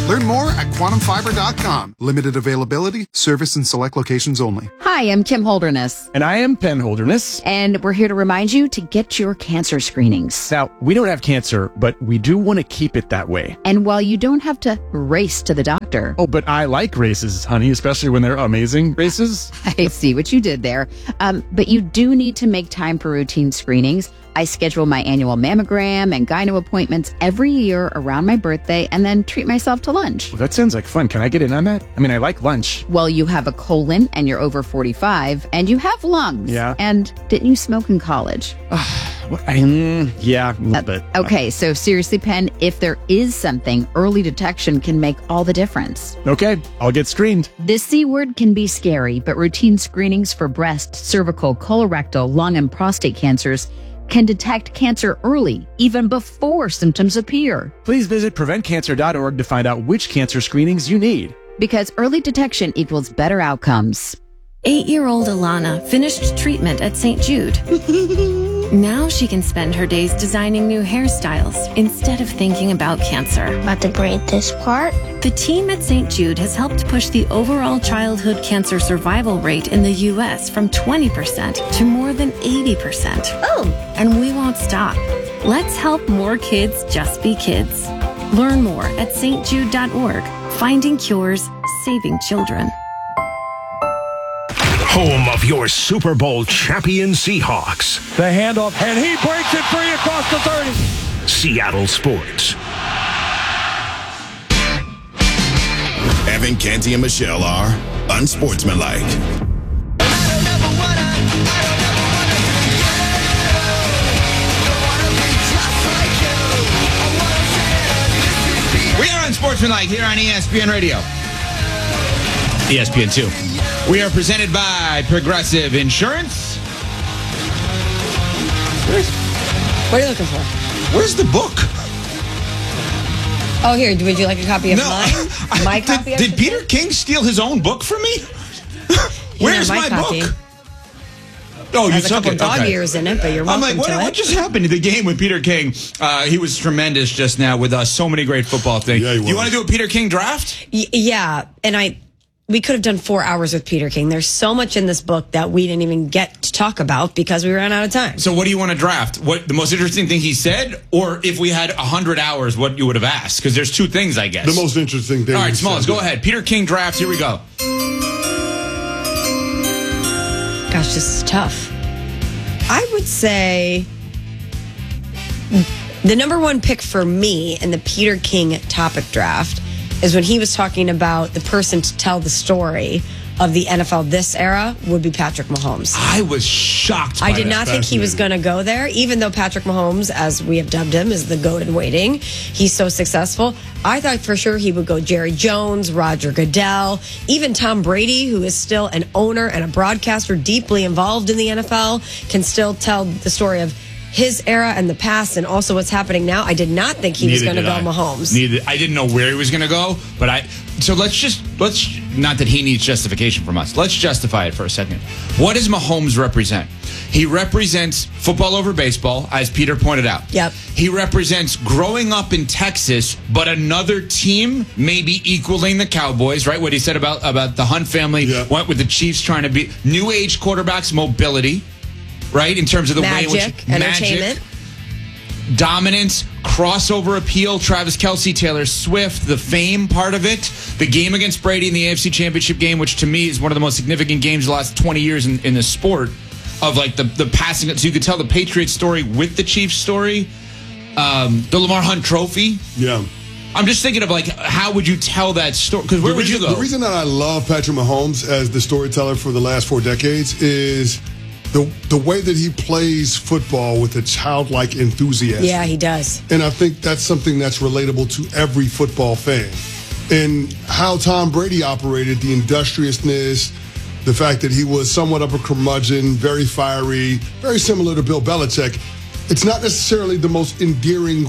Learn more at quantumfiber.com. Limited availability, service in select locations only. Hi, I'm Kim Holderness. And I am Penn Holderness. And we're here to remind you to get your cancer screenings. Now, we don't have cancer, but we do want to keep it that way. And while you don't have to race to the doctor. Oh, but I like races, honey, especially when they're amazing races. I see what you did there. But you do need to make time for routine screenings. I schedule my annual mammogram and gyno appointments every year around my birthday and then treat myself to lunch. Well, that sounds like fun. Can I get in on that? I mean, I like lunch. Well, you have a colon and you're over 45 and you have lungs. Yeah. And didn't you smoke in college? Yeah, a little bit. Okay, so seriously, Penn, if there is something, early detection can make all the difference. Okay, I'll get screened. This C word can be scary, but routine screenings for breast, cervical, colorectal, lung, and prostate cancers can detect cancer early, even before symptoms appear. Please visit preventcancer.org to find out which cancer screenings you need. Because early detection equals better outcomes. 8-year-old Alana finished treatment at St. Jude. Now she can spend her days designing new hairstyles instead of thinking about cancer. About to braid this part. The team at St. Jude has helped push the overall childhood cancer survival rate in the U.S. from 20% to more than 80%. Oh! And we won't stop. Let's help more kids just be kids. Learn more at stjude.org. Finding cures, saving children. Home of your Super Bowl champion Seahawks. The handoff, and he breaks it free across the 30. Seattle Sports. Evan, Canty, and Michelle are unsportsmanlike. We are unsportsmanlike here on ESPN Radio. ESPN 2. We are presented by Progressive Insurance. What are you looking for? Where's the book? Oh, here. Would you like a copy of mine? My copy? Did Peter King steal his own book from me? Where's my copy. book? Oh, you Has a took couple it. dog Okay. ears in it, but you're welcome I'm like, to what just happened to the game with Peter King? He was tremendous just now with so many great football things. Yeah, he was. You want to do a Peter King draft? Yeah, and we could have done 4 hours with Peter King. There's so much in this book that we didn't even get to talk about because we ran out of time. So what do you want to draft? What the most interesting thing he said, or if we had 100 hours, what you would have asked? Because there's two things, I guess. The most interesting thing. All right, Smalls, go ahead. Peter King draft. Here we go. Gosh, this is tough. I would say the number one pick for me in the Peter King topic draft is when he was talking about the person to tell the story of the NFL this era would be Patrick Mahomes. I was shocked by I did not think he was going to go there, even though Patrick Mahomes, as we have dubbed him, is the GOAT in waiting. He's so successful. I thought for sure he would go Jerry Jones, Roger Goodell, even Tom Brady, who is still an owner and a broadcaster deeply involved in the NFL, can still tell the story of his era and the past and also what's happening now. I did not think he was going to go Mahomes. I didn't know where he was going to go, but let's not that he needs justification from us. Let's justify it for a second. What does Mahomes represent? He represents football over baseball, as Peter pointed out. Yep. He represents growing up in Texas, but another team maybe equaling the Cowboys, right? What he said about the Hunt family went with the Chiefs trying to be new age quarterbacks, mobility. Right, in terms of the way in which entertainment, dominance, crossover appeal, Travis Kelce, Taylor Swift, the fame part of it, the game against Brady in the AFC Championship game, which to me is one of the most significant games of the last 20 years in the sport, of like the passing. So you could tell the Patriots story with the Chiefs story, the Lamar Hunt Trophy. Yeah. I'm just thinking of like, how would you tell that story? Because where would you go? The reason that I love Patrick Mahomes as the storyteller for the last 4 decades is the way that he plays football with a childlike enthusiasm. Yeah, he does. And I think that's something that's relatable to every football fan. And how Tom Brady operated, the industriousness, the fact that he was somewhat of a curmudgeon, very fiery, very similar to Bill Belichick. It's not necessarily the most endearing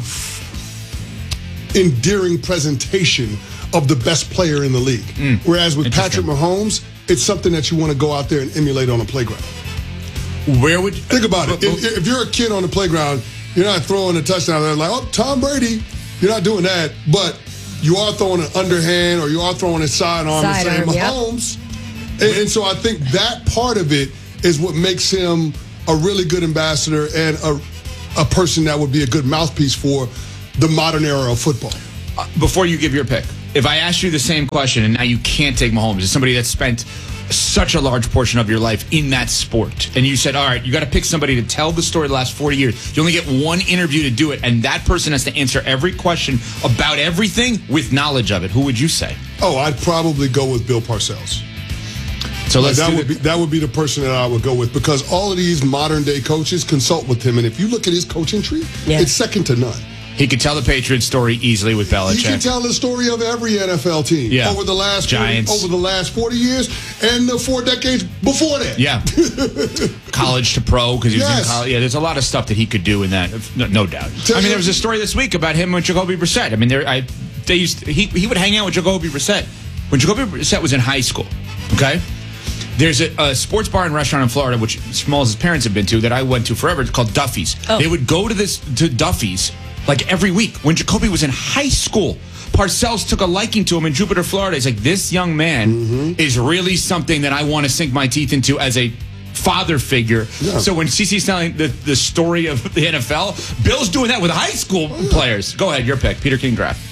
presentation of the best player in the league. Whereas with Patrick Mahomes, it's something that you want to go out there and emulate on a playground. Where would think about it? If you're a kid on the playground, you're not throwing a touchdown. They're like, oh, Tom Brady. You're not doing that. But you are throwing an underhand or you are throwing a sidearm and saying Mahomes. And so I think that part of it is what makes him a really good ambassador and a person that would be a good mouthpiece for the modern era of football. Before you give your pick, if I asked you the same question and now you can't take Mahomes, as somebody that spent such a large portion of your life in that sport, and you said, all right, you got to pick somebody to tell the story the last 40 years. You only get one interview to do it, and that person has to answer every question about everything with knowledge of it. Who would you say? Oh, I'd probably go with Bill Parcells. So that would be the person that I would go with, because all of these modern day coaches consult with him, and if you look at his coaching tree, it's second to none. He could tell the Patriots story easily with Belichick. He can tell the story of every NFL team over the last 40 years and the 4 decades before that. Yeah, college to pro, because he was in college. Yeah, there's a lot of stuff that he could do in that, no doubt. I mean, there was a story this week about him and Jacoby Brissett. I mean, he would hang out with Jacoby Brissett when Jacoby Brissett was in high school. Okay. There's a sports bar and restaurant in Florida, which Small's parents have been to, that I went to forever. It's called Duffy's. They would go to Duffy's like every week. When Jacoby was in high school, Parcells took a liking to him in Jupiter, Florida. He's like, this young man is really something that I want to sink my teeth into as a father figure. Yeah. So when CC's telling the story of the NFL, Bill's doing that with high school players. Go ahead, your pick. Peter King draft.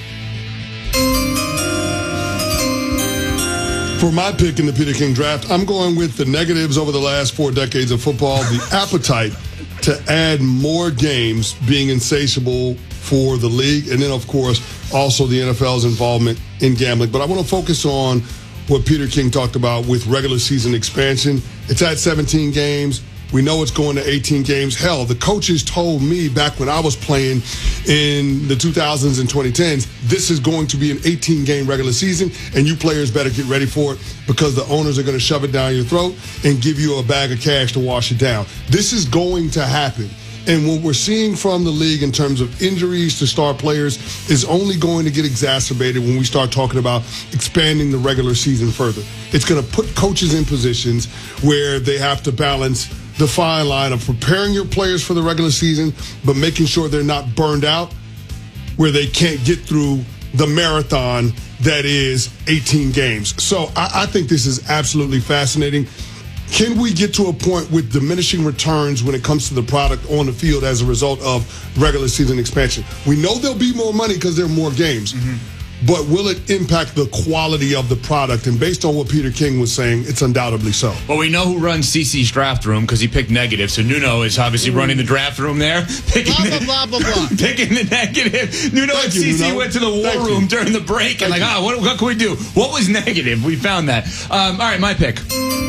For my pick in the Peter King draft, I'm going with the negatives over the last 4 decades of football, the appetite to add more games being insatiable for the league, and then, of course, also the NFL's involvement in gambling. But I want to focus on what Peter King talked about with regular season expansion. It's at 17 games. We know it's going to 18 games. Hell, the coaches told me back when I was playing in the 2000s and 2010s, this is going to be an 18-game regular season, and you players better get ready for it, because the owners are going to shove it down your throat and give you a bag of cash to wash it down. This is going to happen. And what we're seeing from the league in terms of injuries to star players is only going to get exacerbated when we start talking about expanding the regular season further. It's going to put coaches in positions where they have to balance the fine line of preparing your players for the regular season, but making sure they're not burned out, where they can't get through the marathon that is 18 games. So I think this is absolutely fascinating. Can we get to a point with diminishing returns when it comes to the product on the field as a result of regular season expansion? We know there'll be more money because there are more games. But will it impact the quality of the product? And based on what Peter King was saying, it's undoubtedly so. Well, we know who runs CC's draft room because he picked negative. So Nuno is obviously running the draft room there. Picking the negative. Nuno and CC went to the war room during the break and what can we do? What was negative? We found that. All right, my pick.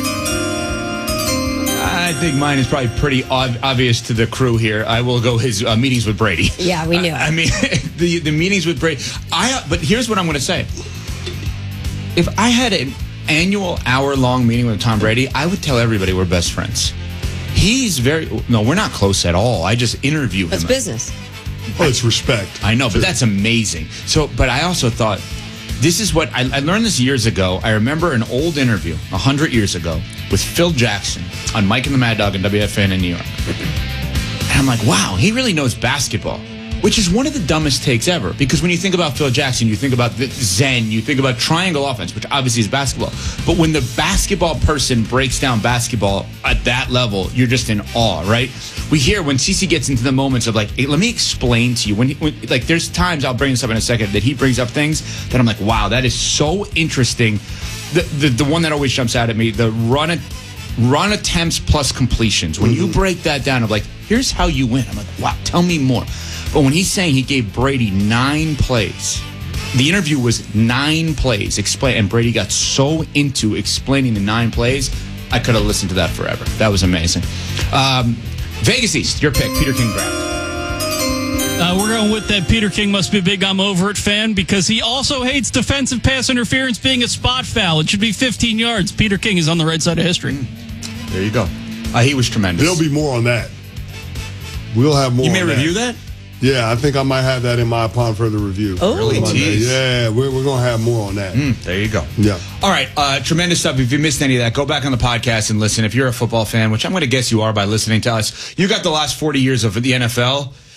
I think mine is probably pretty obvious to the crew here. I will go his meetings with Brady. Yeah, we knew. I mean, the meetings with Brady. But here's what I'm going to say. If I had an annual hour-long meeting with Tom Brady, I would tell everybody we're best friends. No, we're not close at all. I just interview him. That's business. Well, it's respect. I know, but that's amazing. So, but I also thought, this is what I learned this years ago. I remember an old interview 100 years ago with Phil Jackson on Mike and the Mad Dog and WFN in New York. And I'm like, wow, he really knows basketball, which is one of the dumbest takes ever. Because when you think about Phil Jackson, you think about the Zen, you think about triangle offense, which obviously is basketball. But when the basketball person breaks down basketball at that level, you're just in awe, right? We hear when CC gets into the moments of like, hey, let me explain to you. When there's times, I'll bring this up in a second, that he brings up things that I'm like, wow, that is so interesting. The one that always jumps out at me, the run attempts plus completions. When you break that down of like, here's how you win. I'm like, wow, tell me more. But when he's saying he gave Brady 9 plays, the interview was 9 plays, and Brady got so into explaining the 9 plays, I could have listened to that forever. That was amazing. Vegas East, your pick, Peter King draft. We're going with that. Peter King must be a big I'm Over It fan, because he also hates defensive pass interference being a spot foul. It should be 15 yards. Peter King is on the right side of history. There you go. He was tremendous. There'll be more on that. We'll have more. You may review that? Yeah, I think I might have that in my upon further review. Oh, really? Yeah, we're going to have more on that. There you go. Yeah. All right, tremendous stuff. If you missed any of that, go back on the podcast and listen. If you're a football fan, which I'm going to guess you are by listening to us, you got the last 40 years of the NFL.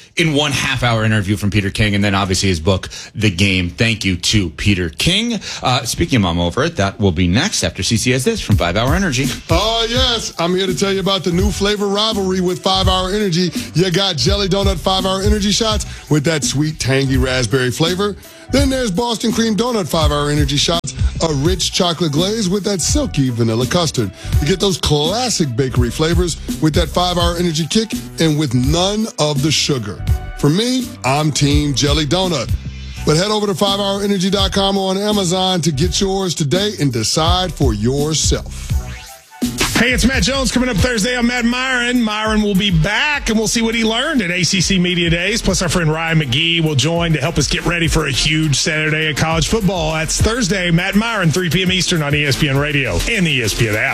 in 1 half-hour interview from Peter King, and then obviously his book, The Game. Thank you to Peter King. Speaking of Mom Over It, that will be next after CC has this from 5 Hour Energy. Oh, yes. I'm here to tell you about the new flavor rivalry with 5 Hour Energy. You got Jelly Donut 5 Hour Energy shots with that sweet, tangy raspberry flavor. Then there's Boston Cream Donut 5 Hour Energy shots, a rich chocolate glaze with that silky vanilla custard. You get those classic bakery flavors with that 5 Hour Energy kick and with none of the sugar. For me, I'm Team Jelly Donut. But head over to 5hourenergy.com or on Amazon to get yours today and decide for yourself. Hey, it's Matt Jones coming up Thursday. I'm Matt Myron. Myron will be back, and we'll see what he learned at ACC Media Days. Plus, our friend Ryan McGee will join to help us get ready for a huge Saturday of college football. That's Thursday. Matt Myron, 3 p.m. Eastern on ESPN Radio and the ESPN app.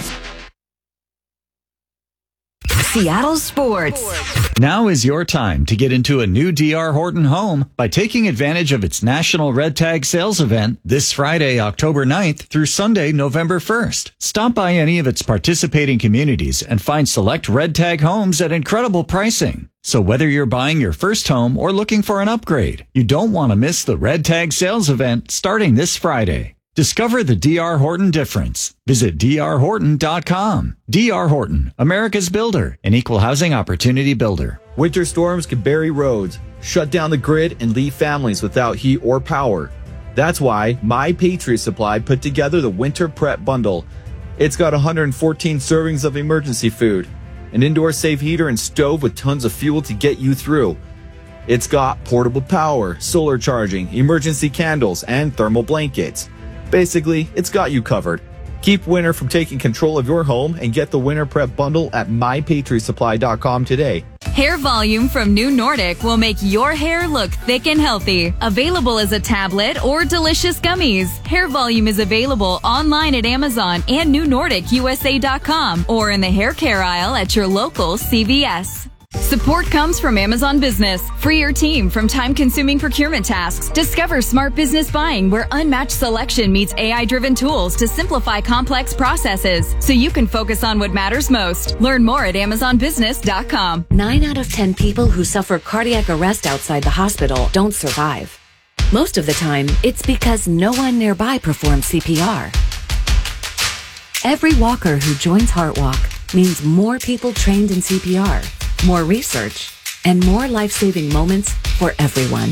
Seattle Sports. Now is your time to get into a new D.R. Horton home by taking advantage of its National Red Tag Sales event this Friday, October 9th through Sunday, November 1st. Stop by any of its participating communities and find select Red Tag homes at incredible pricing. So whether you're buying your first home or looking for an upgrade, you don't want to miss the Red Tag Sales event starting this Friday. Discover the D.R. Horton difference. Visit drhorton.com. D.R. Horton, America's builder, an equal housing opportunity builder. Winter storms can bury roads, shut down the grid, and leave families without heat or power. That's why My Patriot Supply put together the Winter Prep Bundle. It's got 114 servings of emergency food, an indoor safe heater and stove with tons of fuel to get you through. It's got portable power, solar charging, emergency candles, and thermal blankets. Basically, it's got you covered. Keep winter from taking control of your home and get the Winter Prep Bundle at mypatriotsupply.com today. Hair Volume from New Nordic will make your hair look thick and healthy. Available as a tablet or delicious gummies. Hair Volume is available online at Amazon and NewNordicUSA.com or in the hair care aisle at your local CVS. Support comes from Amazon Business. Free your team from time-consuming procurement tasks. Discover smart business buying where unmatched selection meets AI-driven tools to simplify complex processes so you can focus on what matters most. Learn more at AmazonBusiness.com. 9 out of 10 people who suffer cardiac arrest outside the hospital don't survive. Most of the time, it's because no one nearby performs CPR. Every walker who joins HeartWalk means more people trained in CPR, more research, and more life-saving moments for everyone.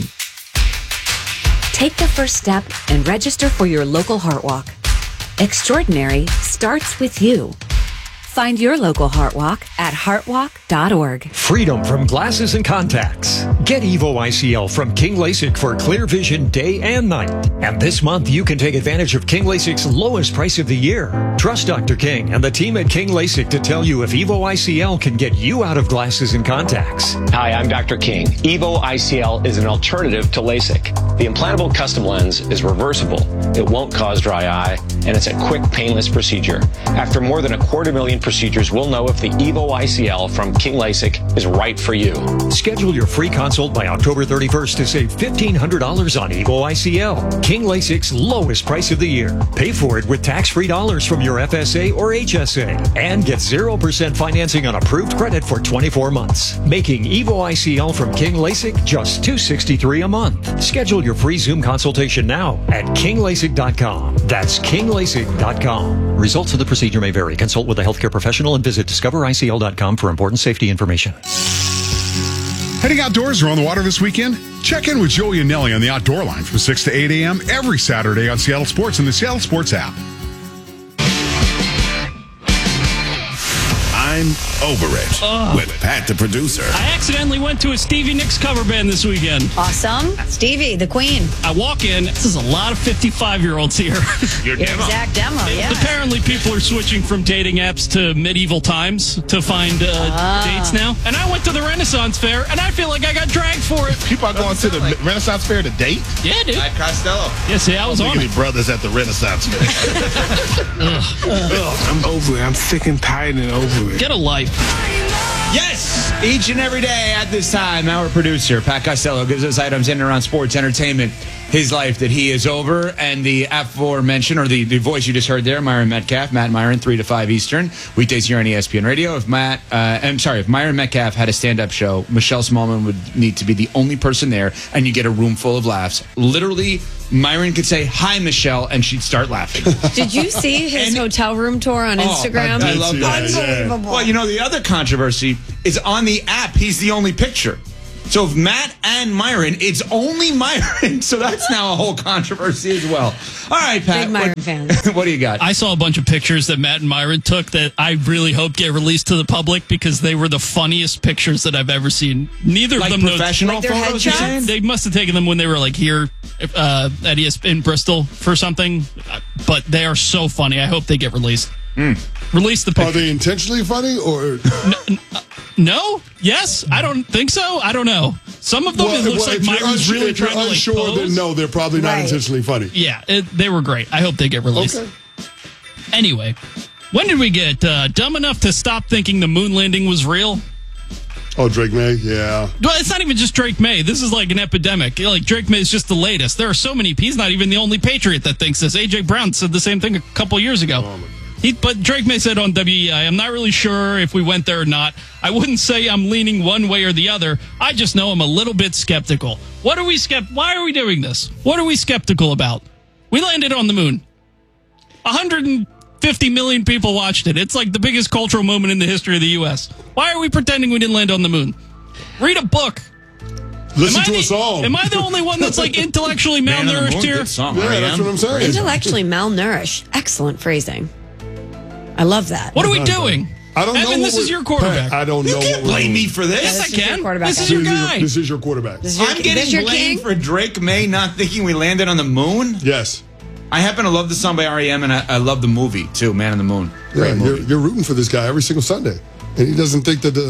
Take the first step and register for your local HeartWalk. Extraordinary starts with you. Find your local HeartWalk at heartwalk.org. Freedom from glasses and contacts. Get Evo ICL from King LASIK for clear vision day and night. And this month, you can take advantage of King LASIK's lowest price of the year. Trust Dr. King and the team at King LASIK to tell you if Evo ICL can get you out of glasses and contacts. Hi, I'm Dr. King. Evo ICL is an alternative to LASIK. The implantable custom lens is reversible. It won't cause dry eye, and it's a quick, painless procedure. After more than 250,000 procedures, we'll know if the Evo ICL from King LASIK is right for you. Schedule your free consult by October 31st to save $1,500 on Evo ICL. King LASIK's lowest price of the year. Pay for it with tax-free dollars from your FSA or HSA. And get 0% financing on approved credit for 24 months. Making Evo ICL from King LASIK just $263 a month. Schedule your free Zoom consultation now at KingLASIK.com. That's KingLASIK.com. Results of the procedure may vary. Consult with a healthcare professional and visit discovericl.com for important safety information. Heading outdoors or on the water this weekend? Check in with Joey and Nelly on the Outdoor Line from 6 to 8 a.m. every Saturday on Seattle Sports and the Seattle Sports app. I'm Over It with Pat the producer. I accidentally went to a Stevie Nicks cover band this weekend. Awesome. Stevie, the queen. I walk in, this is a lot of 55-year-olds here. Your exact demo, yeah. Apparently people are switching from dating apps to medieval times to find dates now. And I went to the Renaissance Fair, and I feel like I got dragged for it. People are going to the Renaissance Fair to date? Yeah, dude. At Costello. Yeah, see, I was on it. Brothers at the Renaissance Fair. I'm over it. I'm sick and tired and over it. Get a life. Yes! Each and every day at this time, our producer, Pat Costello, gives us items in and around sports, entertainment, his life that he is over. And the aforementioned, or the voice you just heard there, Myron Metcalf, Matt Myron, 3 to 5 Eastern, weekdays here on ESPN Radio. If Myron Metcalf had a stand-up show, Michelle Smallman would need to be the only person there, and you get a room full of laughs. Literally, Myron could say, "Hi, Michelle," and she'd start laughing. Did you see his hotel room tour on Instagram? I love that. Unbelievable. Well, the other controversy is on the app, he's the only picture. So if Matt and Myron, it's only Myron. So that's now a whole controversy as well. All right, Pat. Big Myron fan. What do you got? I saw a bunch of pictures that Matt and Myron took that I really hope get released to the public because they were the funniest pictures that I've ever seen. Neither of them professional photos. You're saying? They must have taken them when they were here at in Bristol for something. But they are so funny. I hope they get released. Release the picture. Are they intentionally funny or no? Yes, I don't think so. I don't know. Some of them it looks like Myron's really trying to unsure, then no, they're probably not intentionally funny. Yeah, they were great. I hope they get released. Okay. Anyway, when did we get dumb enough to stop thinking the moon landing was real? Oh, Drake May, yeah. Well, it's not even just Drake May. This is like an epidemic. Drake May is just the latest. There are so many. He's not even the only Patriot that thinks this. A.J. Brown said the same thing a couple years ago. Oh, But Drake May said on WEI, "I'm not really sure if we went there or not. I wouldn't say I'm leaning one way or the other. I just know I'm a little bit skeptical." Why are we doing this? What are we skeptical about? We landed on the moon. 150 million people watched it. It's like the biggest cultural moment in the history of the U.S. Why are we pretending we didn't land on the moon? Read a book. Listen to a song. Am I the only one that's intellectually malnourished here? That's what I'm saying. Intellectually malnourished. Excellent phrasing. I love that. What are we doing? I don't know. Evan, this is your quarterback. I don't know. You can't blame me for this. Yes, I can. This is your guy. This is your quarterback. I'm getting blamed for Drake May not thinking we landed on the moon? Yes. I happen to love the song by R.E.M. and I love the movie, too, Man on the Moon. Great movie. You're rooting for this guy every single Sunday. And he doesn't think that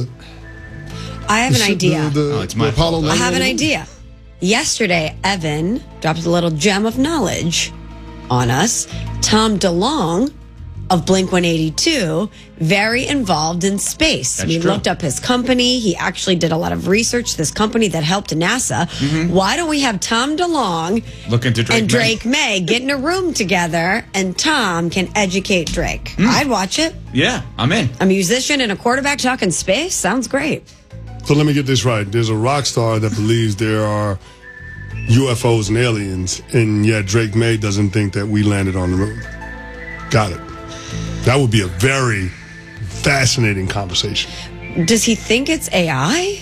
I have an idea. It's my fault. I have an idea. Yesterday, Evan dropped a little gem of knowledge on us. Tom DeLonge of Blink-182, very involved in space. We looked up his company. He actually did a lot of research, this company that helped NASA. Why don't we have Tom DeLonge and Drake May get in a room together and Tom can educate Drake? I'd watch it. Yeah, I'm in. A musician and a quarterback talking space? Sounds great. So let me get this right. There's a rock star that believes there are UFOs and aliens, and yet Drake May doesn't think that we landed on the moon. Got it. That would be a very fascinating conversation. Does he think it's AI?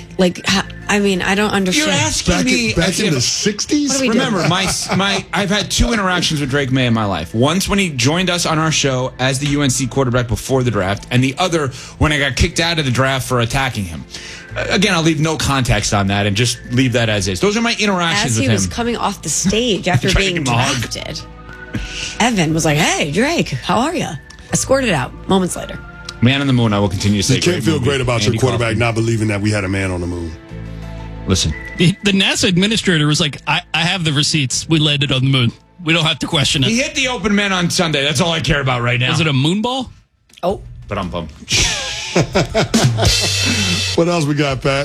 I don't understand. You're asking me back in the 60s? What are we Remember, doing? I've had 2 interactions with Drake May in my life. Once when he joined us on our show as the UNC quarterback before the draft, and the other when I got kicked out of the draft for attacking him. Again, I'll leave no context on that and just leave that as is. Those are my interactions with him. As he was coming off the stage after being drafted, Evan was like, "Hey, Drake, how are you?" Escorted out moments later. Man on the Moon, I will continue to say. You can't feel great about your quarterback not believing that we had a man on the moon. Listen. The NASA administrator was like, I have the receipts. We landed on the moon. We don't have to question it. He hit the open man on Sunday. That's all I care about right now. Was it a moon ball? Oh. But I'm bummed. What else we got, Pat?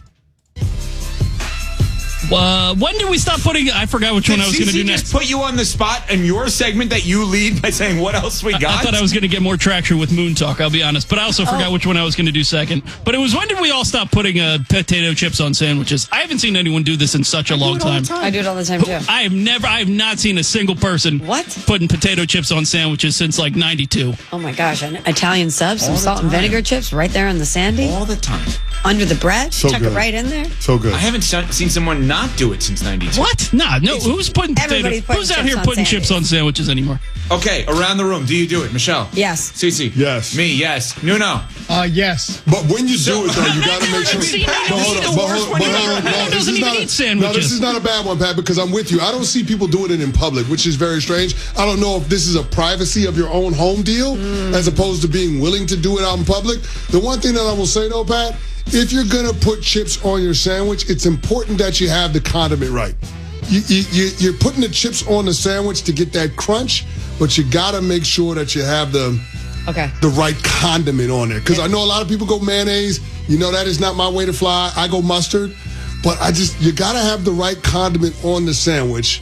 When did we stop putting... I forgot which one I was going to do next. Just put you on the spot in your segment that you lead by saying what else we got? I thought I was going to get more traction with Moon Talk, I'll be honest. But I also forgot which one I was going to do second. But it was when did we all stop putting potato chips on sandwiches? I haven't seen anyone do this in such a long time. I do it all the time, too. I have not seen a single person putting potato chips on sandwiches since 92. Oh, my gosh. An Italian sub, some salt and vinegar chips right there in the sandy. All the time. Under the bread. So Tuck good. it right in there. So good. I haven't seen someone not do it since 92. What? No. Who's putting Everybody's putting Who's out chips here on putting sandwiches. chips on sandwiches anymore? Okay, around the room. Do you do it? Michelle? Yes. Cece? Yes. Me? Yes. Nuno? Yes. But when you do it, though, you got to make sure. doesn't even eat sandwiches. No, this is not a bad one, Pat, because I'm with you. I don't see people doing it in public, which is very strange. I don't know if this is a privacy of your own home deal as opposed to being willing to do it out in public. The one thing that I will say, though, Pat, if you're going to put chips on your sandwich, it's important that you have the condiment right. You're putting the chips on the sandwich to get that crunch, but you got to make sure that you have the right condiment on there. Because I know a lot of people go mayonnaise. You know that is not my way to fly. I go mustard. But you got to have the right condiment on the sandwich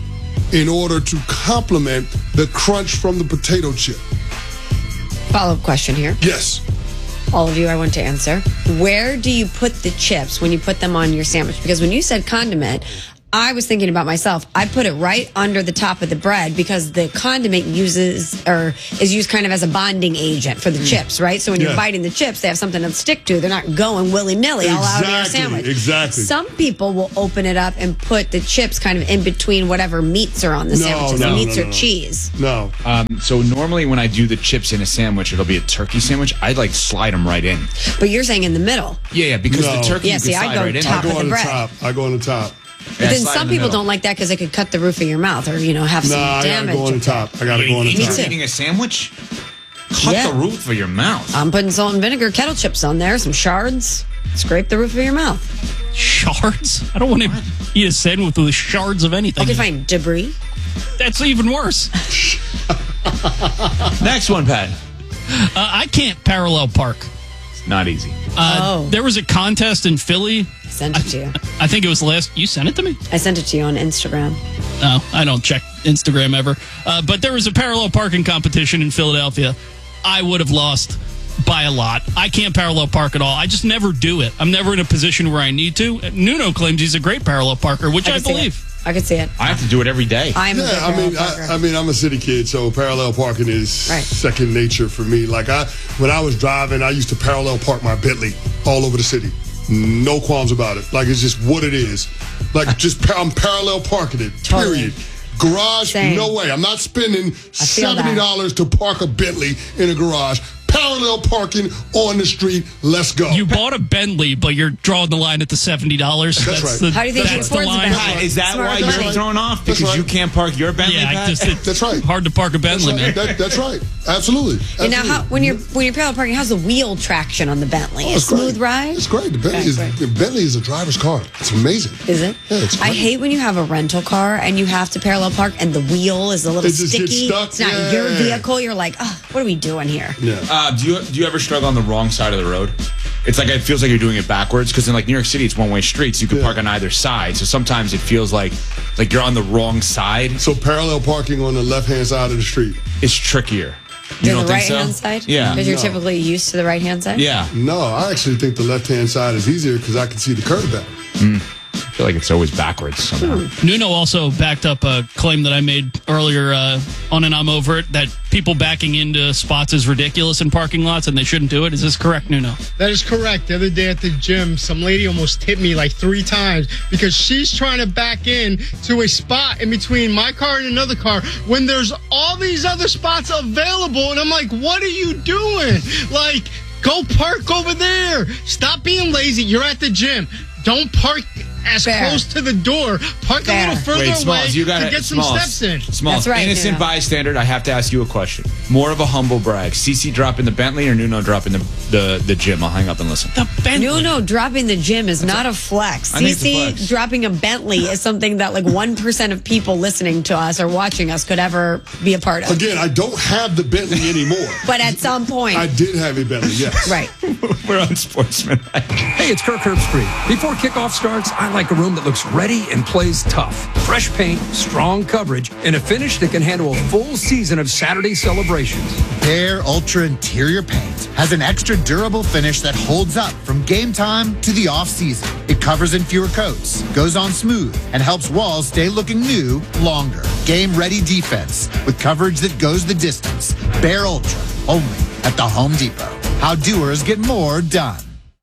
in order to complement the crunch from the potato chip. Follow-up question here. Yes. All of you, I want to answer. Where do you put the chips when you put them on your sandwich? Because when you said condiment, I was thinking about myself. I put it right under the top of the bread because the condiment is used kind of as a bonding agent for the chips, right? So when you're biting the chips, they have something to stick to. They're not going willy-nilly all out of your sandwich. Exactly. Some people will open it up and put the chips kind of in between whatever meats are on the sandwiches, meats or cheese. No. So normally when I do the chips in a sandwich, it'll be a turkey sandwich. I'd like slide them right in. But you're saying in the middle. Yeah, because the turkey you can slide right in. Top of the bread. I go on the top. But then some people don't like that because it could cut the roof of your mouth or, have some damage. I gotta go on the top. I gotta go on the top. You're eating a sandwich? Cut the roof of your mouth. I'm putting salt and vinegar kettle chips on there, some shards. Scrape the roof of your mouth. Shards? I don't want to eat a sandwich with shards of anything. Okay, fine. Debris. That's even worse. Next one, Pat. I can't parallel park. It's not easy. There was a contest in Philly. I sent it to you. I think it was you sent it to me? I sent it to you on Instagram. No, I don't check Instagram ever. But there was a parallel parking competition in Philadelphia. I would have lost by a lot. I can't parallel park at all. I just never do it. I'm never in a position where I need to. Nuno claims he's a great parallel parker, which I believe. I could see it. I have to do it every day. I'm I'm a city kid, so parallel parking is second nature for me. Like when I was driving, I used to parallel park my Bentley all over the city. No qualms about it. Like it's just what it is. Like I'm parallel parking it. Period. Garage, no way. I'm not spending $70 to park a Bentley in a garage. Parallel parking on the street. Let's go. You bought a Bentley, but you're drawing the line at the $70. That's right. How do you think that's the line? Is that why you're thrown off? Because you can't park your Bentley? Yeah, that's right. Hard to park a Bentley, man. That's right. Absolutely. And now, when you're parallel parking, how's the wheel traction on the Bentley? It's smooth ride? It's great. The Bentley is a driver's car. It's amazing. Is it? Yeah, it's great. I hate when you have a rental car and you have to parallel park and the wheel is a little sticky. It's not your vehicle. You're like, what are we doing here? Yeah. Do you ever struggle on the wrong side of the road? It's like it feels like you're doing it backwards because in New York City it's one-way streets. You can park on either side, so sometimes it feels like you're on the wrong side. So parallel parking on the left-hand side of the street is trickier. You don't the think right-hand so? side? Yeah. Because you're typically used to the right-hand side? Yeah. No, I actually think the left-hand side is easier because I can see the curve better. I feel like it's always backwards somehow. Nuno also backed up a claim that I made earlier on and I'm over it, that people backing into spots is ridiculous in parking lots and they shouldn't do it. Is this correct, Nuno? That is correct. The other day at the gym, some lady almost hit me like 3 times because she's trying to back in to a spot in between my car and another car when there's all these other spots available. And I'm like, what are you doing? Like, go park over there. Stop being lazy. You're at the gym. Don't park as close to the door. Park a little further away to get some steps in. Smalls, That's right, innocent bystander, I have to ask you a question. More of a humble brag. CC dropping the Bentley or Nuno dropping the gym? I'll hang up and listen. The Bentley. Nuno dropping the gym is not a flex. I think it's a CC flex. dropping a Bentley is something that 1% of people listening to us or watching us could ever be a part of. Again, I don't have the Bentley anymore. But at some point. I did have a Bentley, yes. Right. We're on Sportsman. Hey, it's Kirk Herbstreit. Before kickoff starts, I like a room that looks ready and plays tough. Fresh paint, strong coverage, and a finish that can handle a full season of Saturday celebrations. Behr Ultra Interior Paint has an extra durable finish that holds up from game time to the off-season. It covers in fewer coats, goes on smooth, and helps walls stay looking new longer. Game-ready defense with coverage that goes the distance. Behr Ultra, only at the Home Depot. How doers get more done.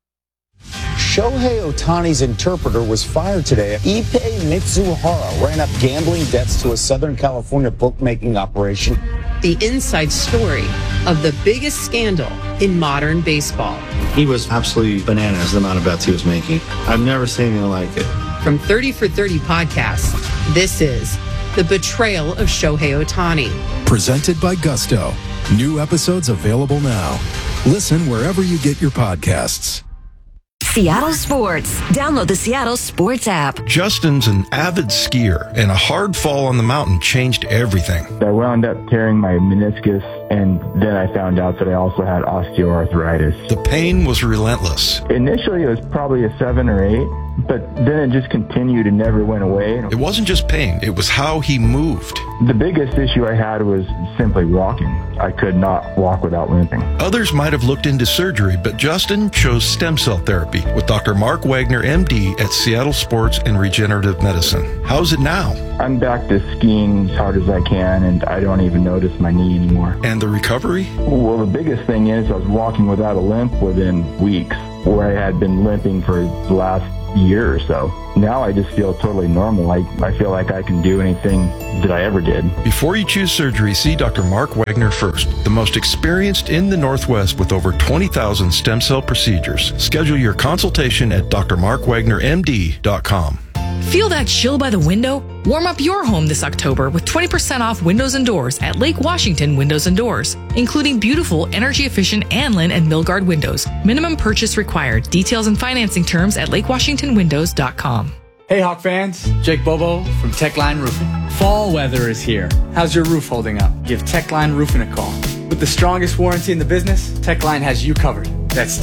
Shohei Ohtani's interpreter was fired today. Ippei Mitsuhara ran up gambling debts to a Southern California bookmaking operation. The inside story of the biggest scandal in modern baseball. He was absolutely bananas, the amount of bets he was making. I've never seen anything like it. From 30 for 30 podcasts, this is The Betrayal of Shohei Ohtani. Presented by Gusto. New episodes available now. Listen wherever you get your podcasts. Seattle Sports. Download the Seattle Sports app. Justin's an avid skier, and a hard fall on the mountain changed everything. I wound up tearing my meniscus, and then I found out that I also had osteoarthritis. The pain was relentless. Initially, it was probably a 7 or 8. but then it just continued and never went away. It wasn't just pain, it was how he moved. The biggest issue I had was simply walking. I could not walk without limping. Others might have looked into surgery, but Justin chose stem cell therapy with Dr. Mark Wagner, MD at Seattle Sports and Regenerative Medicine. How's it now? I'm back to skiing as hard as I can, and I don't even notice my knee anymore. And the recovery? Well, the biggest thing is I was walking without a limp within weeks, where I had been limping for the last year or so. Now I just feel totally normal. I feel like I can do anything that I ever did. Before you choose surgery, see Dr. Mark Wagner first, the most experienced in the Northwest with over 20,000 stem cell procedures. Schedule your consultation at drmarkwagnermd.com. Feel that chill by the window? Warm up your home this October with 20% off windows and doors at Lake Washington Windows and Doors, including beautiful, energy-efficient Anlin and Milgard windows. Minimum purchase required. Details and financing terms at lakewashingtonwindows.com. Hey Hawk fans, Jake Bobo from Techline Roofing. Fall weather is here. How's your roof holding up? Give Techline Roofing a call. With the strongest warranty in the business, Techline has you covered. That's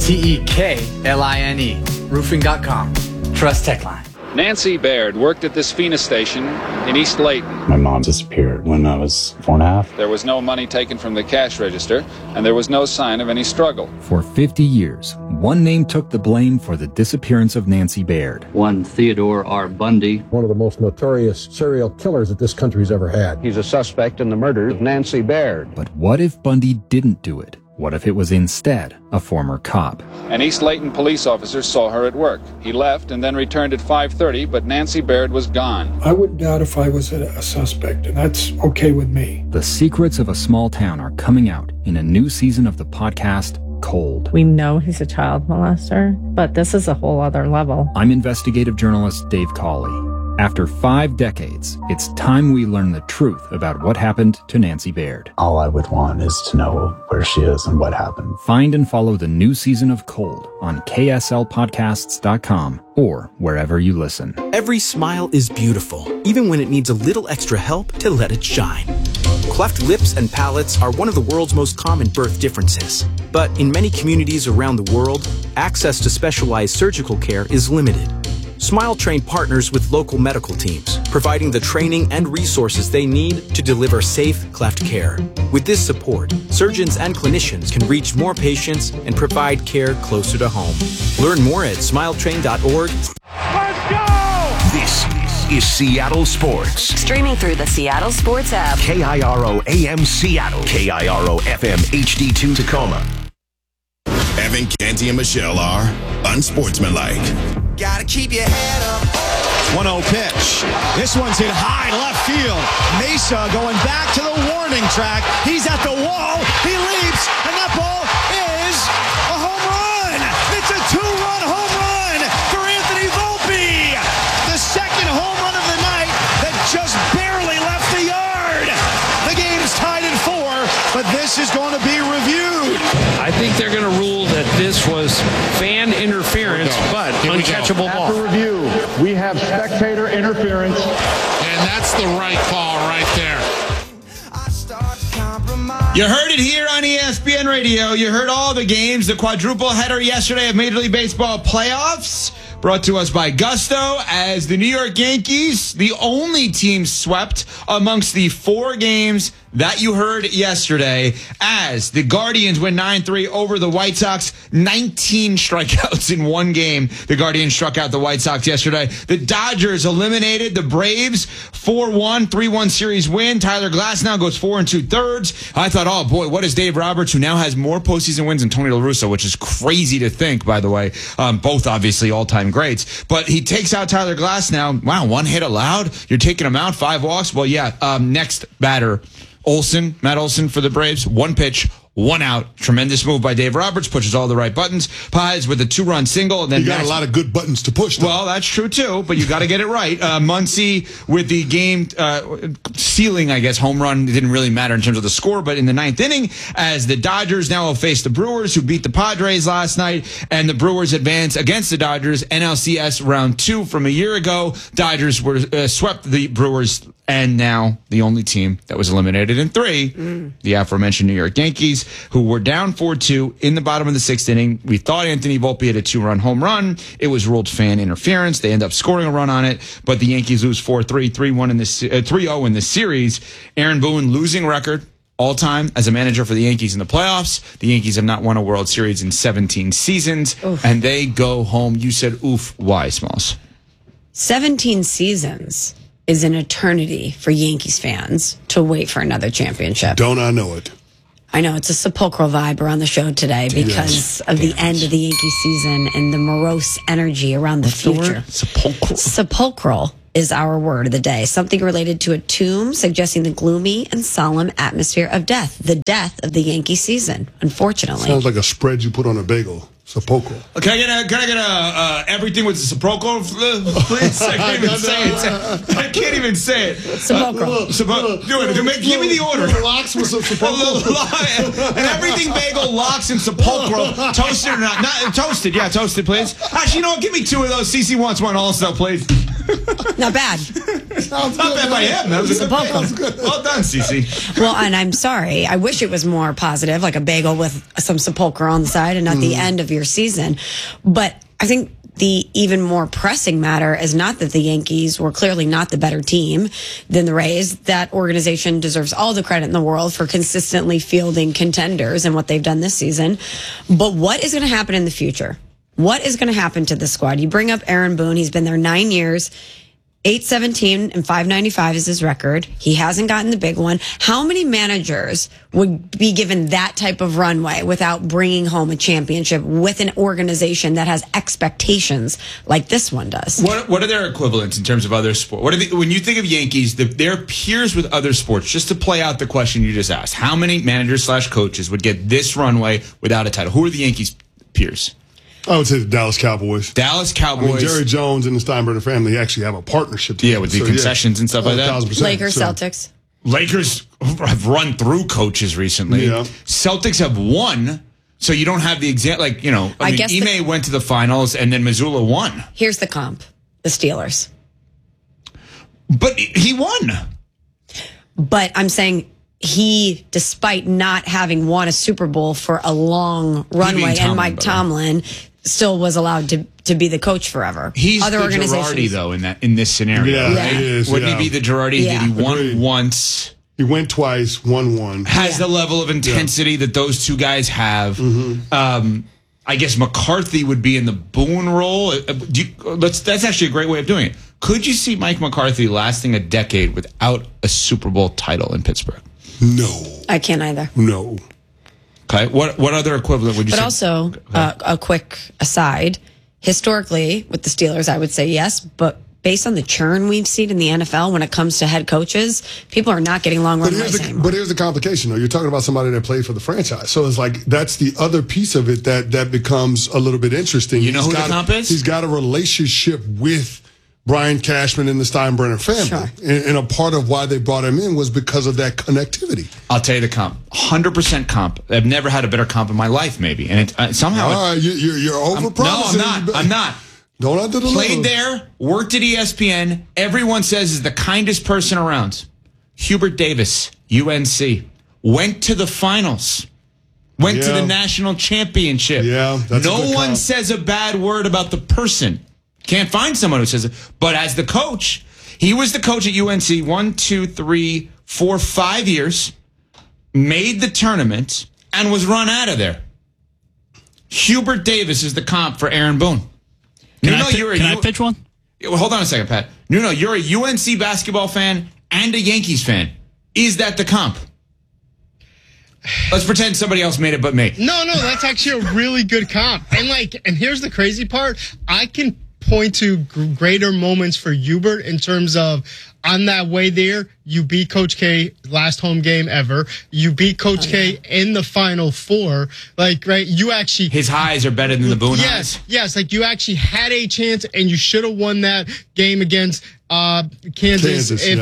TEKLINE. Roofing.com. Trust Techline. Nancy Baird worked at this Phoenix station in East Layton. My mom disappeared when I was 4.5. There was no money taken from the cash register, and there was no sign of any struggle. For 50 years, one name took the blame for the disappearance of Nancy Baird. One Theodore R. Bundy. One of the most notorious serial killers that this country's ever had. He's a suspect in the murder of Nancy Baird. But what if Bundy didn't do it? What if it was instead a former cop? An East Layton police officer saw her at work. He left and then returned at 5:30, but Nancy Baird was gone. I wouldn't doubt if I was a suspect, and that's okay with me. The secrets of a small town are coming out in a new season of the podcast, Cold. We know he's a child molester, but this is a whole other level. I'm investigative journalist Dave Cawley. After 5 decades, it's time we learn the truth about what happened to Nancy Baird. All I would want is to know where she is and what happened. Find and follow the new season of Cold on KSLpodcasts.com or wherever you listen. Every smile is beautiful, even when it needs a little extra help to let it shine. Cleft lips and palates are one of the world's most common birth differences. But in many communities around the world, access to specialized surgical care is limited. Smile Train partners with local medical teams, providing the training and resources they need to deliver safe cleft care. With this support, surgeons and clinicians can reach more patients and provide care closer to home. Learn more at smiletrain.org. Let's go! This is Seattle Sports. Streaming through the Seattle Sports app. KIRO AM Seattle. KIRO FM HD2 Tacoma. Evan, Canty, and Michelle are unsportsmanlike. Gotta keep your head up. 1-0 pitch. This one's hit high left field. Mesa going back to the warning track. He's at the wall. He leaps, and that ball is a home run. It's a 2-run home run for Anthony Volpe. The second home run of the night that just barely left the yard. The game's tied at 4, but this is going to be reviewed. I think they're going to rule that this was fan interference, but uncatchable ball. After review, we have spectator interference. And that's the right call right there. You heard it here on ESPN Radio. You heard all the games. The quadruple header yesterday of Major League Baseball playoffs. Brought to us by Gusto, as the New York Yankees, the only team swept amongst the 4 games that you heard yesterday, as the Guardians win 9-3 over the White Sox. 19 strikeouts in one game. The Guardians struck out the White Sox yesterday. The Dodgers eliminated the Braves 4-1, 3-1 series win. Tyler Glasnow goes 4 2/3. I thought, oh boy, what is Dave Roberts, who now has more postseason wins than Tony La Russa, which is crazy to think, by the way. Both obviously all-time greats. But he takes out Tyler Glasnow. Wow, 1 hit allowed. You're taking him out, 5 walks. Well, yeah, next batter. Matt Olson for the Braves, 1 pitch, 1 out. Tremendous move by Dave Roberts, pushes all the right buttons. Pies with a 2-run single. And then you got a lot of good buttons to push, though. Well, that's true, too, but you got to get it right. Muncy with the game sealing, I guess, home run. It didn't really matter in terms of the score, but in the 9th inning, as the Dodgers now will face the Brewers, who beat the Padres last night, and the Brewers advance against the Dodgers, NLCS round 2 from a year ago. Dodgers were swept the Brewers And now the only team that was eliminated in 3, the aforementioned New York Yankees, who were down 4-2 in the bottom of the 6th inning. We thought Anthony Volpe had a 2-run home run. It was ruled fan interference. They end up scoring a run on it, but the Yankees lose 4-3, 3-1 in this 3-0 in this series. Aaron Boone losing record all time as a manager for the Yankees in the playoffs. The Yankees have not won a World Series in 17 seasons, and they go home. You said, oof, why, Smalls? 17 seasons is an eternity for Yankees fans to wait for another championship. Don't I know it? I know it's a sepulchral vibe around the show today because of the end of the Yankee season and the morose energy around the future. Sepulchral. Sepulchral is our word of the day. Something related to a tomb, suggesting the gloomy and solemn atmosphere of death. The death of the Yankee season, unfortunately. Sounds like a spread you put on a bagel. Sepulchral. Can I get a everything with the sepulchral, please? I can't even say it. I can't even say it. Sepulchral. Give me the order. Lox with some sepulchral. An everything bagel, lox, and sepulchral. Toasted or not? Not toasted. Yeah, toasted, please. Actually, you know what? Give me 2 of those. CC wants one also, please. Not bad. Not bad by him. That was a good. Well done, CC. Well, and I'm sorry. I wish it was more positive, like a bagel with some sepulchre on the side and not the end of your season. But I think the even more pressing matter is not that the Yankees were clearly not the better team than the Rays. That organization deserves all the credit in the world for consistently fielding contenders and what they've done this season. But what is going to happen in the future? What is going to happen to this squad? You bring up Aaron Boone. He's been there 9 years. 817 and 595 is his record. He hasn't gotten the big one. How many managers would be given that type of runway without bringing home a championship with an organization that has expectations like this one does? What are their equivalents in terms of other sports? When you think of Yankees, their peers with other sports, just to play out the question you just asked, how many managers/coaches would get this runway without a title? Who are the Yankees' peers? I would say the Dallas Cowboys. Dallas Cowboys. I mean, Jerry Jones and the Steinbrenner family actually have a partnership together. Yeah, with the concessions and stuff like that. 1,000%. Lakers, Celtics. Lakers have run through coaches recently. Yeah. Celtics have won, so you don't have the exact, Ime went to the finals and then Missoula won. Here's the comp. The Steelers. But he won. But I'm saying he, despite not having won a Super Bowl for a long runway, and Mike Tomlin still was allowed to be the coach forever. He's other the Girardi, though, in this scenario. Yeah, right? He is. Wouldn't he be the Girardi? Yeah. Did he won once? He went twice, won one. Has the level of intensity that those two guys have. Mm-hmm. I guess McCarthy would be in the Boone role. That's actually a great way of doing it. Could you see Mike McCarthy lasting a decade without a Super Bowl title in Pittsburgh? No. I can't either. No. Okay. What other equivalent would you say? But also, a quick aside, historically, with the Steelers, I would say yes, but based on the churn we've seen in the NFL when it comes to head coaches, people are not getting long runways anymore. But here's the complication, though. You're talking about somebody that played for the franchise. So it's like that's the other piece of it that becomes a little bit interesting. You know who the comp is? He's got a relationship with Brian Cashman and the Steinbrenner family. Sure. And a part of why they brought him in was because of that connectivity. I'll tell you the comp. 100% comp. I've never had a better comp in my life, maybe. And somehow... You're over-promising. No, I'm not. Don't under-deliver. Played there, worked at ESPN. Everyone says is the kindest person around. Hubert Davis, UNC. Went to the finals. Went to the national championship. Yeah, that's no one says a bad word about the person. Can't find someone who says it. But as the coach, he was the coach at UNC 1, 2, 3, 4, 5 years, made the tournament, and was run out of there. Hubert Davis is the comp for Aaron Boone. Can I pitch one? Well, hold on a second, Pat. No, you're a UNC basketball fan and a Yankees fan. Is that the comp? Let's pretend somebody else made it but me. No, that's actually a really good comp. And here's the crazy part. I can point to greater moments for Hubert in terms of on that way there, you beat Coach K last home game ever. You beat Coach K in the Final Four. You actually... His highs are better than the Boone highs? Yes, you actually had a chance and you should have won that game against Kansas if